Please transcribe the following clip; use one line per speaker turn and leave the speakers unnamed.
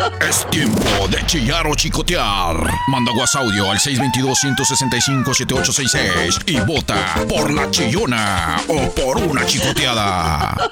Es tiempo de chillar o chicotear. Manda WhatsApp audio al 622-165-7866 y vota por la chillona o por una chicoteada.